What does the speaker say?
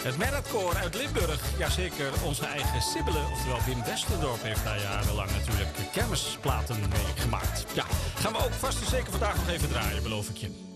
Het Meretkoor uit Limburg. Jazeker, onze eigen Sibbelen, oftewel Wim Westendorp, heeft daar jarenlang natuurlijk kermisplaten mee gemaakt. Ja, gaan we ook vast en zeker vandaag nog even draaien, beloof ik je.